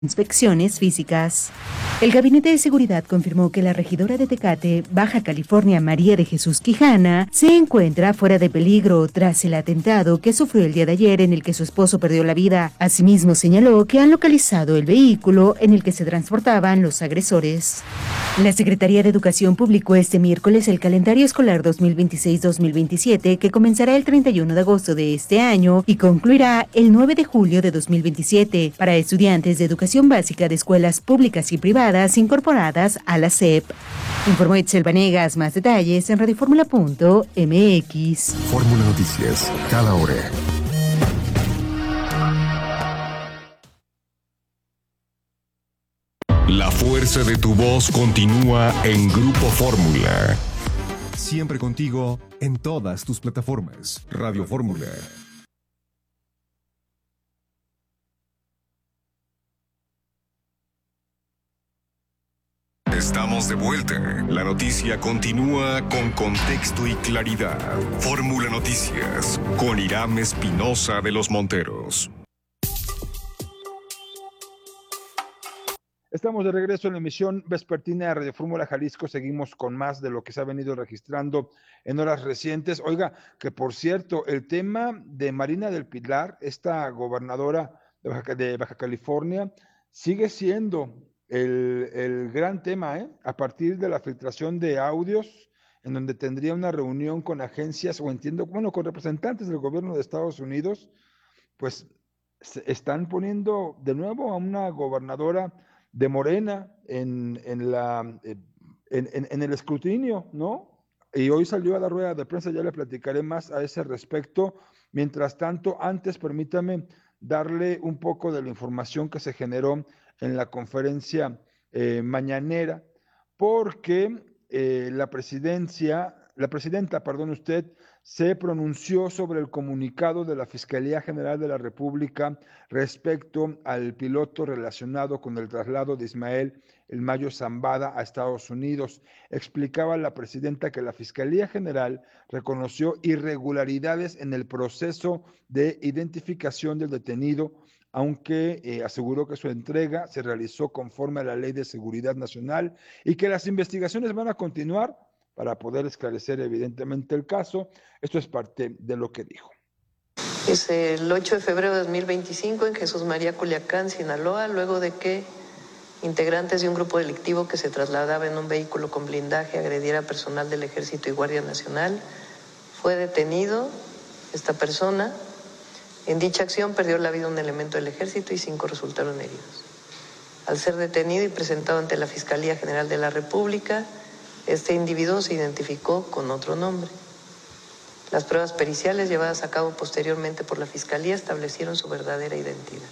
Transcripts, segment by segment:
inspecciones físicas. El Gabinete de Seguridad confirmó que la regidora de Tecate, Baja California, María de Jesús Quijana, se encuentra fuera de peligro tras el atentado que sufrió el día de ayer en el que su esposo perdió la vida. Asimismo, señaló que han localizado el vehículo en el que se transportaban los agresores. La Secretaría de Educación publicó este miércoles el calendario escolar 2026-2027 que comenzará el 31 de agosto de este año y concluirá el 9 de julio de 2027 para estudiantes de educación básica de escuelas públicas y privadas incorporadas a la SEP. Informó Itzel Vanegas. Más detalles en radioformula.mx. Fórmula Noticias, cada hora. La fuerza de tu voz continúa en Grupo Fórmula. Siempre contigo en todas tus plataformas. Radio Fórmula. Estamos de vuelta. La noticia continúa con contexto y claridad. Fórmula Noticias con Irán Espinosa de los Monteros. Estamos de regreso en la emisión vespertina de Radio Fórmula Jalisco. Seguimos con más de lo que se ha venido registrando en horas recientes. Oiga, que por cierto, el tema de Marina del Pilar, esta gobernadora de Baja California, sigue siendo el gran tema, a partir de la filtración de audios, en donde tendría una reunión con agencias, o entiendo, bueno, con representantes del gobierno de Estados Unidos, pues se están poniendo de nuevo a una gobernadora de Morena en el escrutinio, ¿no? Y hoy salió a la rueda de prensa, ya le platicaré más a ese respecto. Mientras tanto, antes permítame darle un poco de la información que se generó en la conferencia mañanera, porque la presidenta, se pronunció sobre el comunicado de la Fiscalía General de la República respecto al piloto relacionado con el traslado de Ismael El Mayo Zambada a Estados Unidos. Explicaba la presidenta que la Fiscalía General reconoció irregularidades en el proceso de identificación del detenido, aunque aseguró que su entrega se realizó conforme a la Ley de Seguridad Nacional y que las investigaciones van a continuar para poder esclarecer evidentemente el caso. Esto es parte de lo que dijo. Es el 8 de febrero de 2025 en Jesús María, Culiacán, Sinaloa, luego de que integrantes de un grupo delictivo que se trasladaba en un vehículo con blindaje agrediera a personal del Ejército y Guardia Nacional. Fue detenido esta persona. En dicha acción perdió la vida un elemento del Ejército y 5 resultaron heridos. Al ser detenido y presentado ante la Fiscalía General de la República, este individuo se identificó con otro nombre. Las pruebas periciales llevadas a cabo posteriormente por la Fiscalía establecieron su verdadera identidad.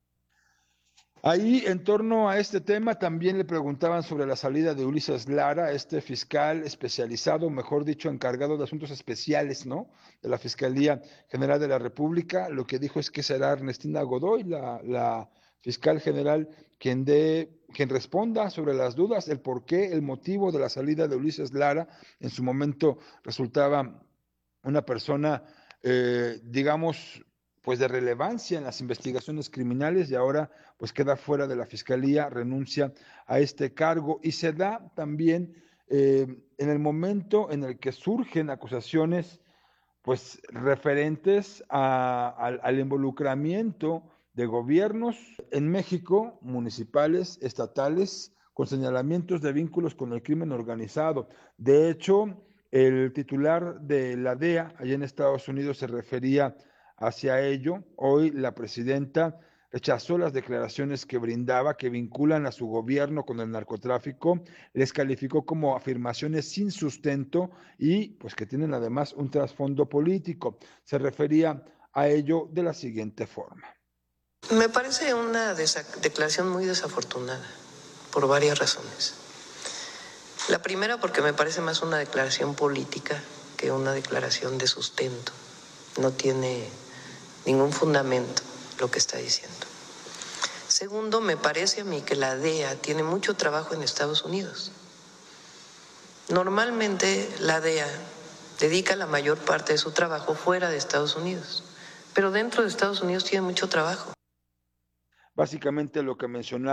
Ahí, en torno a este tema, también le preguntaban sobre la salida de Ulises Lara, este fiscal especializado, mejor dicho, encargado de asuntos especiales, ¿no?, de la Fiscalía General de la República. Lo que dijo es que será Ernestina Godoy, la fiscal general, quien responda sobre las dudas, el porqué, el motivo de la salida de Ulises Lara. En su momento resultaba una persona, digamos, pues de relevancia en las investigaciones criminales, y ahora pues queda fuera de la Fiscalía, renuncia a este cargo. Y se da también en el momento en el que surgen acusaciones pues referentes al involucramiento de gobiernos en México, municipales, estatales, con señalamientos de vínculos con el crimen organizado. De hecho, el titular de la DEA allá en Estados Unidos se refería hacia ello. Hoy la presidenta rechazó las declaraciones que brindaba, que vinculan a su gobierno con el narcotráfico, les calificó como afirmaciones sin sustento y pues que tienen además un trasfondo político. Se refería a ello de la siguiente forma. Me parece una declaración muy desafortunada por varias razones. La primera, porque me parece más una declaración política que una declaración de sustento. No tiene ningún fundamento lo que está diciendo. Segundo, me parece a mí que la DEA tiene mucho trabajo en Estados Unidos. Normalmente la DEA dedica la mayor parte de su trabajo fuera de Estados Unidos, pero dentro de Estados Unidos tiene mucho trabajo. básicamente lo que mencionaba